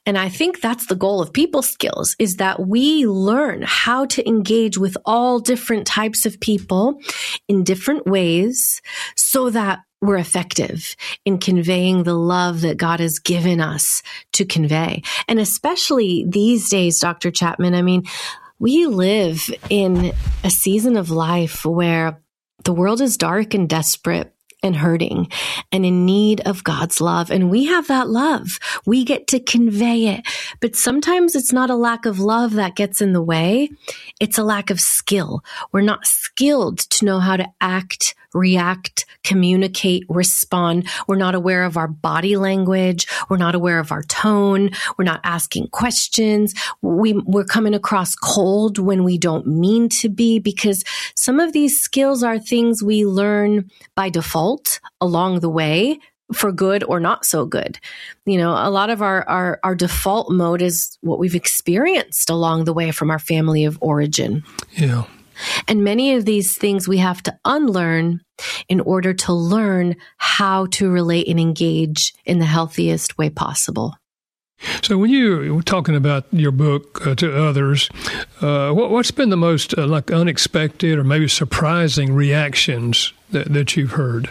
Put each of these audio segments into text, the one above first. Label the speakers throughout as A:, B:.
A: And I think that's the goal of people skills, is that we learn how to engage with all different types of people in different ways so that we're effective in conveying the love that God has given us to convey. And especially these days, Dr. Chapman, I mean, we live in a season of life where the world is dark and desperate and hurting and in need of God's love. And we have that love. We get to convey it. But sometimes it's not a lack of love that gets in the way. It's a lack of skill. We're not skilled to know how to act, react, communicate, respond. We're not aware of our body language. We're not aware of our tone. We're not asking questions. We're coming across cold when we don't mean to be, because some of these skills are things we learn by default along the way, for good or not so good. You know, a lot of our default mode is what we've experienced along the way from our family of origin.
B: Yeah.
A: And many of these things we have to unlearn in order to learn how to relate and engage in the healthiest way possible.
B: So when you were talking about your book to others, what's been the most like unexpected or maybe surprising reactions that you've heard?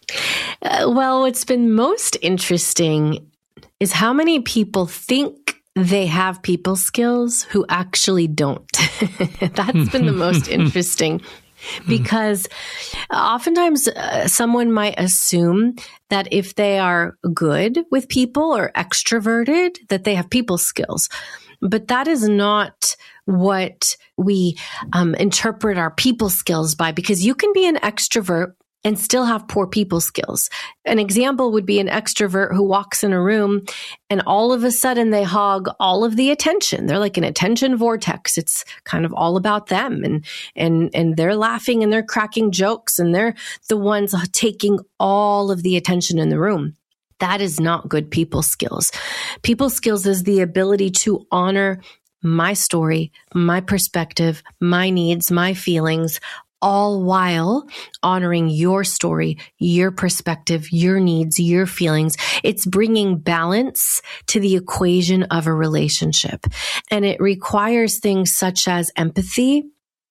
A: Well, what's been most interesting is how many people think they have people skills who actually don't. That's been the most interesting, because oftentimes someone might assume that if they are good with people or extroverted, that they have people skills. But that is not what we interpret our people skills by, because you can be an extrovert and still have poor people skills. An example would be an extrovert who walks in a room and all of a sudden they hog all of the attention. They're like an attention vortex. It's kind of all about them, and they're laughing and they're cracking jokes and they're the ones taking all of the attention in the room. That is not good people skills. People skills is the ability to honor my story, my perspective, my needs, my feelings, all while honoring your story, your perspective, your needs, your feelings. It's bringing balance to the equation of a relationship. And it requires things such as empathy,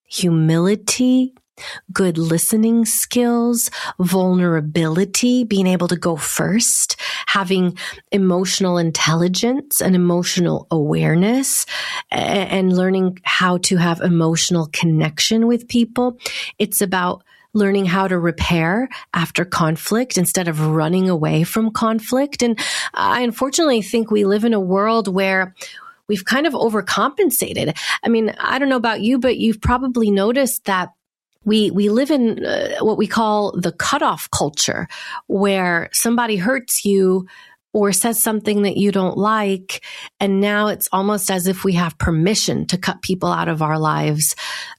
A: humility, good listening skills, vulnerability, being able to go first, having emotional intelligence and emotional awareness, and learning how to have emotional connection with people. It's about learning how to repair after conflict instead of running away from conflict. And I unfortunately think we live in a world where we've kind of overcompensated. I mean, I don't know about you, but you've probably noticed that we live in what we call the cutoff culture, where somebody hurts you or says something that you don't like, and now it's almost as if we have permission to cut people out of our lives,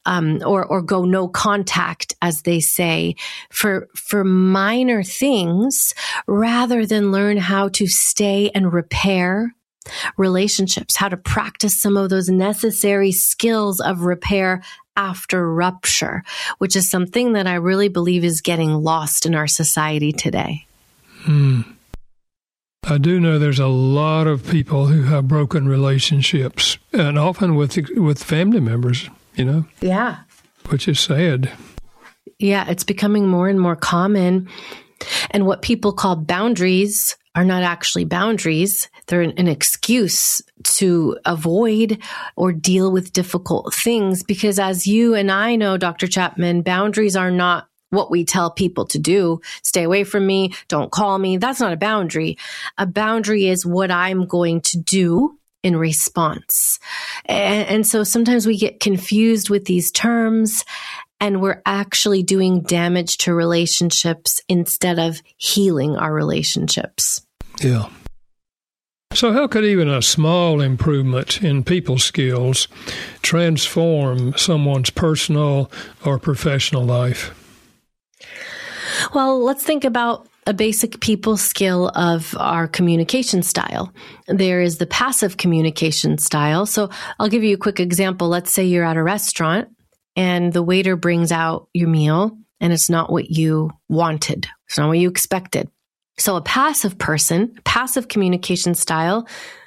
A: or go no contact, as they say, for minor things, rather than learn how to stay and repair relationships, how to practice some of those necessary skills of repair after rupture, which is something that I really believe is getting lost in our society today.
B: I do know there's a lot of people who have broken relationships, and often with family members, you know?
A: Yeah.
B: Which is sad.
A: Yeah, it's becoming more and more common. And what people call boundaries are not actually boundaries. They're an excuse to avoid or deal with difficult things, because as you and I know, Dr. Chapman, boundaries are not what we tell people to do. Stay away from me. Don't call me. That's not a boundary. A boundary is what I'm going to do in response. And so sometimes we get confused with these terms, and we're actually doing damage to relationships instead of healing our relationships.
B: Yeah. So how could even a small improvement in people skills transform someone's personal or professional life?
A: Well, let's think about a basic people skill of our communication style. There is the passive communication style. So I'll give you a quick example. Let's say you're at a restaurant and the waiter brings out your meal and it's not what you wanted. It's not what you expected. So a passive person, passive communication style,